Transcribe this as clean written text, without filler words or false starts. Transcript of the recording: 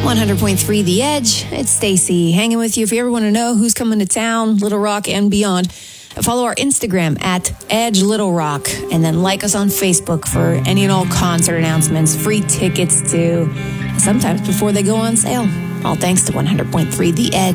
100.3 The Edge. It's Stacy hanging with you. If you ever want to know who's coming to town, Little Rock and beyond, follow our Instagram at Edge Little Rock, and then like us on Facebook for any and all concert announcements, free tickets too, sometimes before they go on sale. All thanks to 100.3 The Edge.